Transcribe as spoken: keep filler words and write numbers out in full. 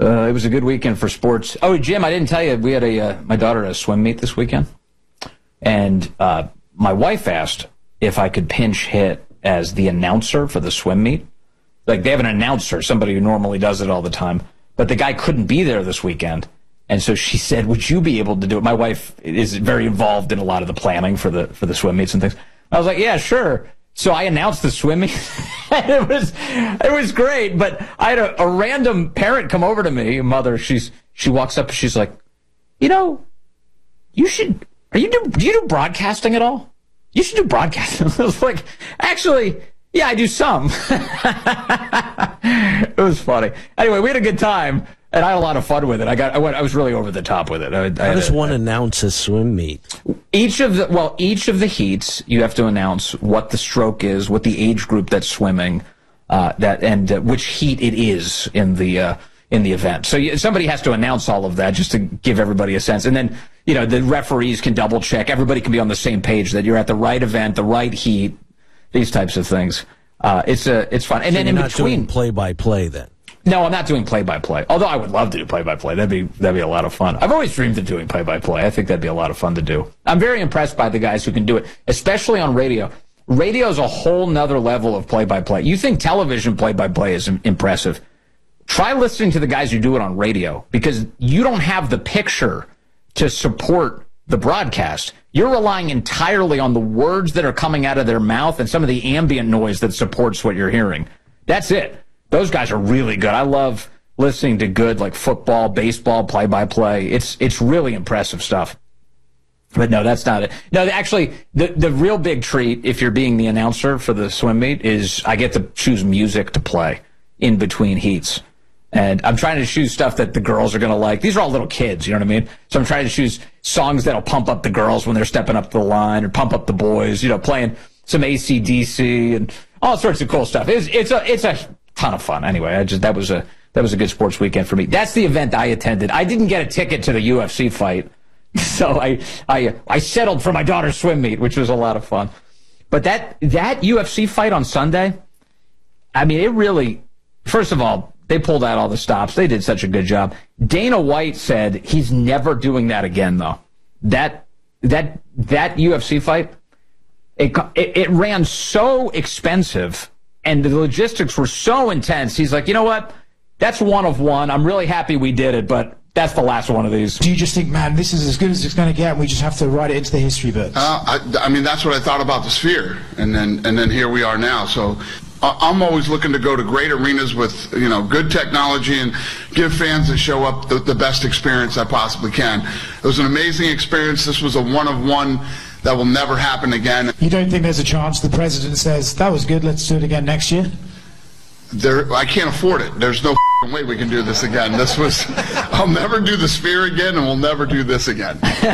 Uh, it was a good weekend for sports. Oh, Jim, I didn't tell you, we had a uh, my daughter had a swim meet this weekend. And uh, my wife asked if I could pinch hit as the announcer for the swim meet. Like, they have an announcer, somebody who normally does it all the time. But the guy couldn't be there this weekend. And so she said, would you be able to do it? My wife is very involved in a lot of the planning for the for the swim meets and things. I was like, yeah, sure. So I announced the swim meet. it was it was great. But I had a, a random parent come over to me, a mother. She's she walks up and she's like, you know, you should, are you do, do you do broadcasting at all? You should do broadcasting. I was like, actually, yeah, I do some. It was funny. Anyway, we had a good time. And I had a lot of fun with it. I got, I went, I was really over the top with it. I, I How does a, one I, announce a swim meet? Each of the, well, each of the heats, you have to announce what the stroke is, what the age group that's swimming, uh, that, and uh, which heat it is in the, uh, in the event. So you, somebody has to announce all of that just to give everybody a sense. And then, you know, the referees can double check. Everybody can be on the same page that you're at the right event, the right heat, these types of things. Uh, it's a, it's fun. And so then you're in not between, doing play-by-play then. No, I'm not doing play-by-play. Although I would love to do play-by-play. That'd be that'd be a lot of fun. I've always dreamed of doing play-by-play. I think that'd be a lot of fun to do. I'm very impressed by the guys who can do it, especially on radio. Radio is a whole nother level of play-by-play. You think television play-by-play is impressive. Try listening to the guys who do it on radio, because you don't have the picture to support the broadcast. You're relying entirely on the words that are coming out of their mouth and some of the ambient noise that supports what you're hearing. That's it. Those guys are really good. I love listening to good, like, football, baseball, play-by-play. It's it's really impressive stuff. But no, that's not it. No, actually, the the real big treat, if you're being the announcer for the swim meet, is I get to choose music to play in between heats. And I'm trying to choose stuff that the girls are going to like. These are all little kids, you know what I mean? So I'm trying to choose songs that'll pump up the girls when they're stepping up the line, or pump up the boys, you know, playing some A C D C and all sorts of cool stuff. It's, it's a it's a ton of fun. Anyway, I just that was a that was a good sports weekend for me. That's the event I attended. I didn't get a ticket to the U F C fight, so I I I settled for my daughter's swim meet, which was a lot of fun. But that that U F C fight on Sunday, I mean, it really, first of all, they pulled out all the stops. They did such a good job. Dana White said he's never doing that again, though. That that that U F C fight, it it, it ran so expensive. And the logistics were so intense. He's like, you know what? That's one of one. I'm really happy we did it, but that's the last one of these. Do you just think, man, this is as good as it's going to get, and we just have to write it into the history books? Uh, I, I mean, that's what I thought about the Sphere, and then and then here we are now. So uh, I'm always looking to go to great arenas with, you know, good technology and give fans that show up the, the best experience I possibly can. It was an amazing experience. This was a one of one. That will never happen again. You don't think there's a chance the president says, that was good, let's do it again next year? There, I can't afford it. There's no way we can do this again. This was, I'll never do the Sphere again, and we'll never do this again.